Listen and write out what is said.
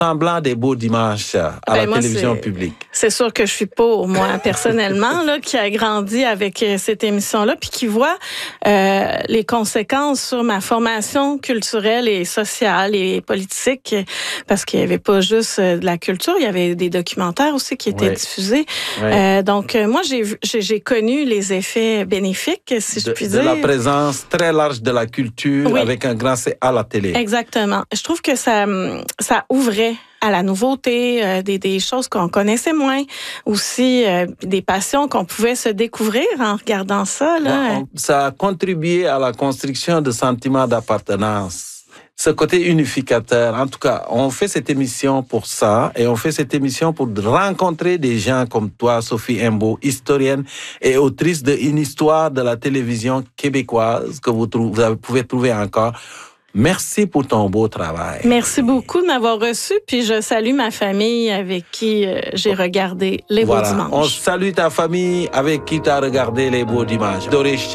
semblant des beaux dimanches à la télévision publique? C'est sûr que je suis pour, moi, personnellement, là, qui a grandi avec cette émission-là, puis qui voit les conséquences sur ma formation culturelle et sociale et politique, parce qu'il n'y avait pas juste de la culture, il y avait des documentaires aussi qui étaient diffusés. Donc, moi, j'ai connu les effets bénéfiques, si je puis dire. De la présence très large de la culture avec un grand C à la télé. Exactement. Je trouve que ça ouvrait à la nouveauté, des choses qu'on connaissait moins, aussi des passions qu'on pouvait se découvrir en regardant ça. Là. Ça a contribué à la construction de sentiments d'appartenance. Ce côté unificateur, en tout cas, on fait cette émission pour ça, et on fait cette émission pour rencontrer des gens comme toi, Sophie Imbeau, historienne et autrice d'une histoire de la télévision québécoise que vous pouvez trouver encore. Merci pour ton beau travail. Merci beaucoup de m'avoir reçu, puis je salue ma famille avec qui j'ai regardé Les Beaux Dimanches. On salue ta famille avec qui tu as regardé Les Beaux Dimanches.